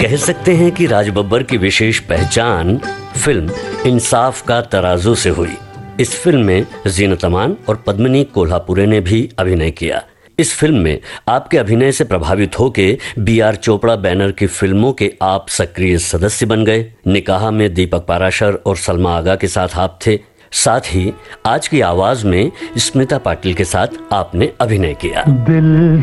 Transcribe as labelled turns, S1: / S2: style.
S1: कह सकते हैं कि राज बब्बर की विशेष पहचान फिल्म इंसाफ का तराजू से हुई। इस फिल्म में जीनत अमान और पद्मिनी कोल्हापुरे ने भी अभिनय किया। इस फिल्म में आपके अभिनय से प्रभावित होके BR चोपड़ा बैनर की फिल्मों के आप सक्रिय सदस्य बन गए। निकाह में दीपक पाराशर और सलमा आगा के साथ आप थे। साथ ही आज की आवाज में स्मिता पाटिल के साथ आपने अभिनय किया।